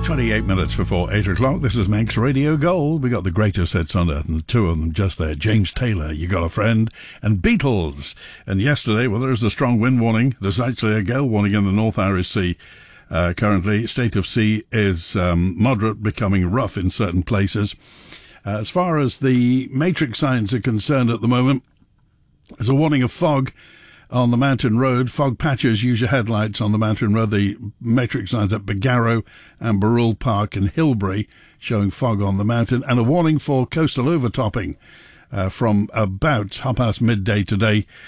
28 minutes before 8 o'clock. This is Manx Radio Gold. We got the greatest hits on earth, and two of them just there. James Taylor, You Got a Friend, and Beatles. And yesterday, well, there's a strong wind warning. There's actually a gale warning in the North Irish Sea. Currently, state of sea is moderate, becoming rough in certain places. As far as the matrix signs are concerned at the moment, there's a warning of fog on the mountain road. Fog patches. Use your headlights on the mountain road. The matrix signs at Begarrow and Barrule Park and Hilbury showing fog on the mountain, and a warning for coastal overtopping from about midday today